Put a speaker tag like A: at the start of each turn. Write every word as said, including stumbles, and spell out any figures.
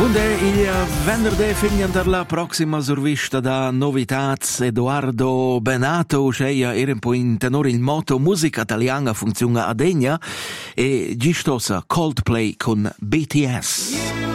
A: Unde il venerdì finita la prossima survista da novità Edoardo Benato, cioè era un po' in tenore il motto musica italiana funziona a degna e gistosa Coldplay con B T S.